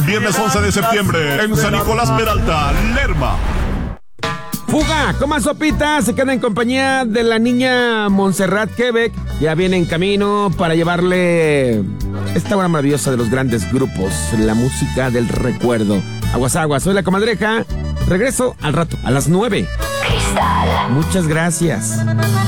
Viernes 11 de septiembre en San Nicolás Peralta, Lerma. Fuga, coma sopita, se queda en compañía de la niña Montserrat Quebec. Ya viene en camino para llevarle esta hora maravillosa de los grandes grupos, la música del recuerdo. Aguas, aguas, soy la comadreja. Regreso al rato, a las 9. Cristal. Muchas gracias.